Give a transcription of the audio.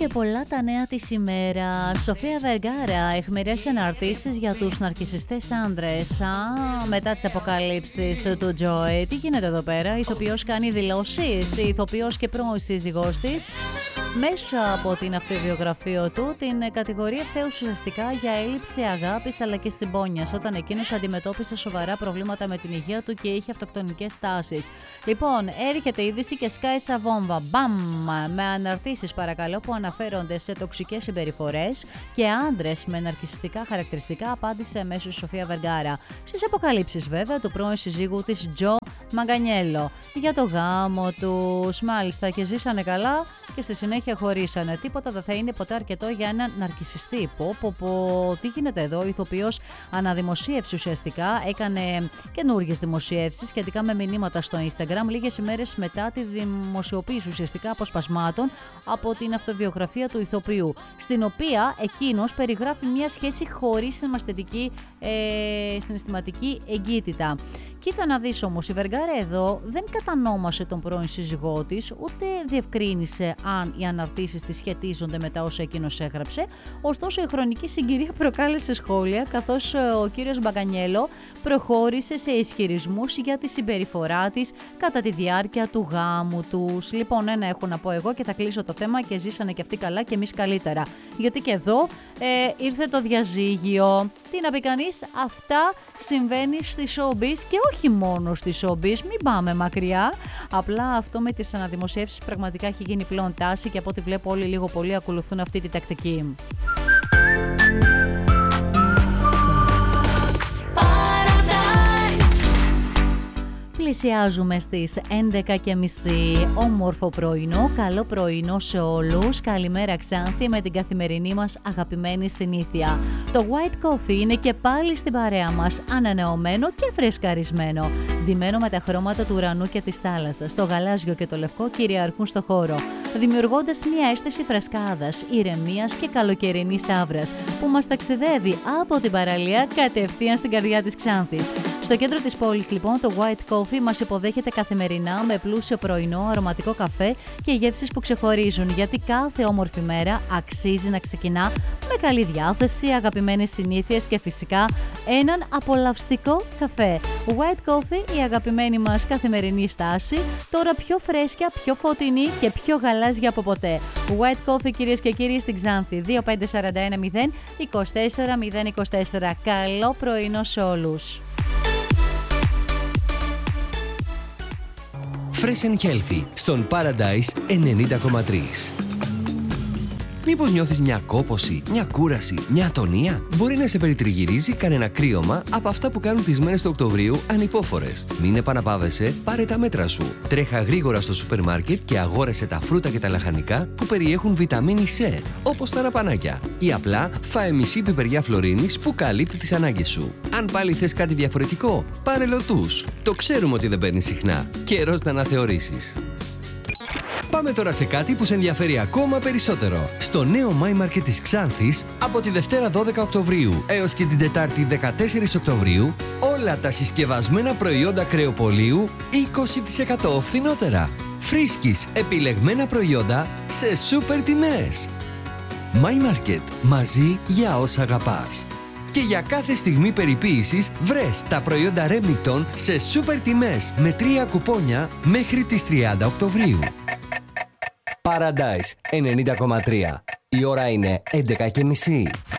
και πολλά τα νέα της ημέρας. Σοφία Βεργάρα, αιχμηρές αναρτήσεις για τους ναρκισσιστές άντρες. Μετά τις αποκαλύψεις του Τζόι, τι γίνεται εδώ πέρα? Η ηθοποιός κάνει δηλώσεις, η ηθοποιός και πρώην σύζυγός της, μέσα από την αυτοβιογραφία του, την κατηγορεί ευθέως ουσιαστικά για έλλειψη αγάπης αλλά και συμπόνιας, όταν εκείνος αντιμετώπισε σοβαρά προβλήματα με την υγεία του και είχε αυτοκτονικές τάσεις. Λοιπόν, έρχεται η είδηση και σκάει σαν βόμβα. Μπαμ! Με αναρτήσεις, παρακαλώ, που αναφέρονται σε τοξικές συμπεριφορές και άντρες με ναρκισσιστικά χαρακτηριστικά, απάντησε αμέσως η Σοφία Βεργάρα. Στις αποκαλύψεις, βέβαια, του πρώην συζύγου της Τζο Μαγκανιέλο για το γάμο τους. Μάλιστα, και ζήσανε καλά και στη συνέχεια χωρίσανε. Τίποτα δεν θα είναι ποτέ αρκετό για έναν ναρκισσιστή. Τι γίνεται εδώ? Ο ηθοποιός αναδημοσίευσε ουσιαστικά, έκανε καινούργιες δημοσιεύσεις σχετικά με μηνύματα στο Instagram λίγες ημέρες μετά τη δημοσιοποίηση ουσιαστικά αποσπασμάτων από την αυτοβιογραφία του ηθοποιού, στην οποία εκείνος περιγράφει μια σχέση χωρίς συναισθηματική εγκύτητα. Κοίτα να δεις όμως, η Βεργάρα εδώ δεν κατανόμασε τον πρώην σύζυγό της, ούτε διευκρίνησε αν οι αναρτήσεις της σχετίζονται με τα όσα εκείνος έγραψε. Ωστόσο, η χρονική συγκυρία προκάλεσε σχόλια, καθώς ο κύριος Μπαγκανιέλο προχώρησε σε ισχυρισμούς για τη συμπεριφορά της κατά τη διάρκεια του γάμου τους. Λοιπόν, ένα έχω να πω εγώ και θα κλείσω το θέμα, και ζήσανε και αυτοί καλά και εμείς καλύτερα. Γιατί και εδώ ήρθε το διαζύγιο. Τι να πει κανείς, αυτά συμβαίνει στη showbiz και όχι μόνο στη showbiz, μην πάμε μακριά. Απλά αυτό με τις αναδημοσιεύσεις πραγματικά έχει γίνει πλέον τάση και από ό,τι βλέπω όλοι λίγο πολύ ακολουθούν αυτή τη τακτική. Πλησιάζουμε στις 11:30. Όμορφο πρωινό, καλό πρωινό σε όλους. Καλημέρα Ξάνθη, με την καθημερινή μας αγαπημένη συνήθεια. Το white coffee είναι και πάλι στην παρέα μας, ανανεωμένο και φρεσκαρισμένο. Ντυμένο με τα χρώματα του ουρανού και της θάλασσας. Το γαλάζιο και το λευκό κυριαρχούν στο χώρο, δημιουργώντας μια αίσθηση φρεσκάδας, ηρεμίας και καλοκαιρινής άβρας που μας ταξιδεύει από την παραλία κατευθείαν στην καρδιά της Ξάνθης. Στο κέντρο της πόλης, λοιπόν, το White Coffee μας υποδέχεται καθημερινά με πλούσιο πρωινό, αρωματικό καφέ και γεύσεις που ξεχωρίζουν, γιατί κάθε όμορφη μέρα αξίζει να ξεκινά με καλή διάθεση, αγαπημένες συνήθειες και φυσικά έναν απολαυστικό καφέ. White Coffee, η αγαπημένη μας καθημερινή στάση, τώρα πιο φρέσκια, πιο φωτεινή και πιο γαλάζια από ποτέ. White Coffee, κυρίες και κύριοι, στην Ξάνθη. 2541 0 24 024. Καλό πρωινό σε όλους. Fresh and Healthy στον Paradise 90,3. Μήπως νιώθεις μια κόπωση, μια κούραση, μια ατονία? Μπορεί να σε περιτριγυρίζει κανένα κρύωμα από αυτά που κάνουν τις μέρες του Οκτωβρίου ανυπόφορες. Μην επαναπάβεσαι, πάρε τα μέτρα σου. Τρέχα γρήγορα στο σούπερ μάρκετ και αγόρασε τα φρούτα και τα λαχανικά που περιέχουν βιταμίνη C, όπως τα ραπανάκια. Ή απλά φάε μισή πιπεριά φλωρίνης που καλύπτει τις ανάγκες σου. Αν πάλι θες κάτι διαφορετικό, πάρε λωτούς. Το ξέρουμε ότι δεν παίρνεις συχνά. Καιρός να αναθεωρήσεις. Πάμε τώρα σε κάτι που σε ενδιαφέρει ακόμα περισσότερο. Στο νέο My Market της Ξάνθης, από τη Δευτέρα 12 Οκτωβρίου έως και την Τετάρτη 14 Οκτωβρίου, όλα τα συσκευασμένα προϊόντα κρεοπωλείου 20% φθηνότερα. Φρίσκεις επιλεγμένα προϊόντα σε σούπερ τιμές. My Market, μαζί για όσα αγαπάς. Και για κάθε στιγμή περιποίησης βρες τα προϊόντα Remington σε σούπερ τιμές με 3 κουπόνια μέχρι τις 30 Οκτωβρίου. Paradise 90,3. Η ώρα είναι 11:30.